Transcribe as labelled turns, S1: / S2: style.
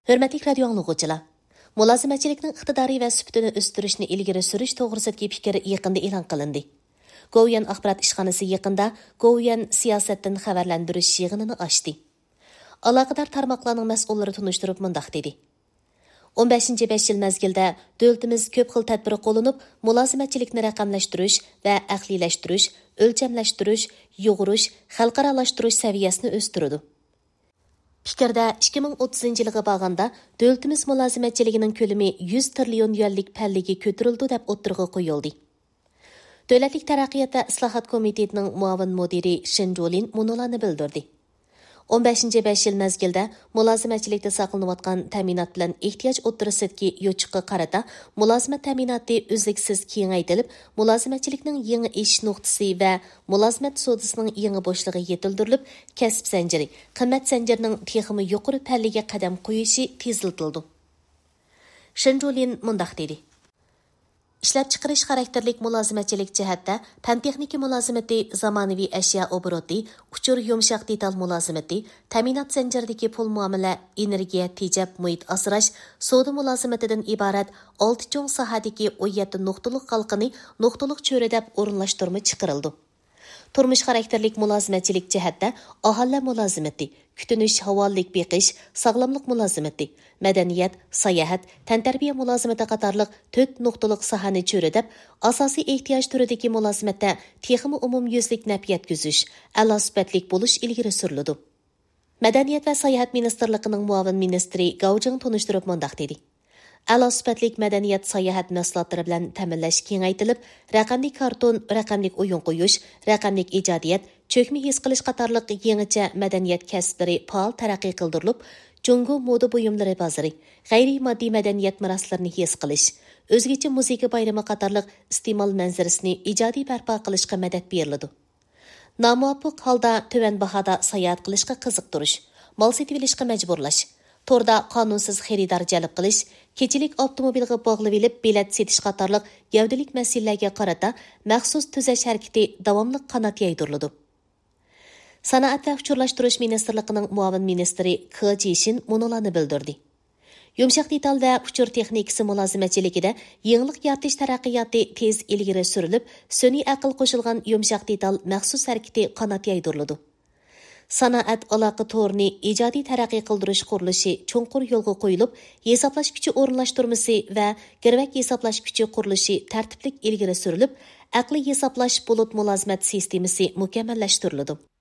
S1: Hörmətli radio anlıqçılar, mulozimatchilikning iqtidori va sübtini o'stirishni ilgari surish to'g'risidagi fikr yaqinda e'lon qilindi. Govian axborot ishxonasi yaqinda Govian siyosatdan xabarlantirish yig'inini ochdi. Aloqador tarmoqlarning mas'ullari tunishtirib mundaq dedi. 15 yil mezgilda davlatimiz ko'p xil tadbir qo'llanib, mulozimatchilikni raqamlashtirish va aqliylashtirish, o'lchamlashtirish, yo'g'irish, xalqaralashtirish saviyasini o'stirdi. Fikirda 2030 yılga bağında dövlətimiz mülazimetçiliğinin kölümü 100 trilyon yuanlik pəlliga kötürüldü deb o'ttirg'i qo'yildi. Dövlətlik Taraqqiyot va Islohot komitetining muavin mudiri Shin Jolin munolarni bildirdi. 15 yil mezgilda mulozimatchilikda saqlanayotgan ta'minot bilan ehtiyoj o'ttirisidagi yo'chiqqa qarata mulozimat ta'minoti uzluksiz kengaytirilib, mulozimatchilikning yangi ish nuqtasi va mulozimat sodasining yangi bo'shligi yetildirilib, kasb zanjiri, qimmat zanjirining texmi yuqori palliga qadam qo'yishi tezlatildi. Shinjolin mundaq dedi. İşləp chiqarish xarakterlik mulozimatchilik jihatda fan texnika mulozimati, zamonaviy ashyo obroti, uchur yumshoq detal mulozimati, ta'minot zanjiridagi pul muomala, energiya, tejab, muhit asrash, savdo mulozimatidan iborat 6 cho'ng sohadagi 17 nuqtaliq xalqini nuqtaliq cho'ri deb o'rinlashtirma chiqarildi. Turmush xarakterlik mulozimatchilik jihatda aholi mulozimati, kutinish, havollik beqish, sog'lomlik mulozimati, madaniyat, sayohat, tantarbiya mulozimati qatorliq 4 nuqtaliq sohani cho'ridib, asosiy ehtiyoj turidagi mulozimatda texmi umumyuzlik naf yetkazish, a'lo sifatlik bo'lish ilgari suriladi. Madaniyat va sayohat ministrligining muavin ministri Gaojing tunishtirib mundaq dedi. A'lo sifatlik madaniyat sayohat mahsulotlari bilan ta'minlash kengaytirilib, raqamli karton, raqamli o'yin qo'yish, raqamli ijodiyat, cho'kma his qilish qatorliq yangicha madaniyat kasblari faol taraqqiy qildirilib, Jungo moda buyumlari bozori, g'ayriy moddiy madaniyat meroslarini his qilish, o'zgacha musiqa bayrami qatorliq iste'mol manzarasini ijodiy barpo qilishga madad beriladi. Nomuvofiq holda tuvan bahoda sayohat qilishga qiziqtirish, mol sotib olishga majburlash, torda qonunsiz xaridor jalb qilish, kechilik avtomobilga bog'lab olib bilet setish qatorliq gavdalik masalalarga qarata maxsus tuzash harakati davomli qanot yaydiriladi. Sanoat va uchurlashtirish ministrligining muavin ministri Ke Jishin munolarni bildirdi. Yumshoq detal va uchur texnikasi mulozimatchiligida yangilik yaratish taraqqiyoti tez ilgari surilib, sun'iy aql qo'shilgan yumshoq detal maxsus harakati qanot yaydiriladi. Sanoat aloqa to'rini ijodiy taraqqiy qildirish qurilishi cho'nqur yo'lga qo'yilib, hisoblash kuchi o'rinlashtirmasi va girvak hisoblash kuchi qurilishi tartiblik ilgari surilib, aqliy hisoblash bulut mulozimat sistemasi mukammallashtiriladi.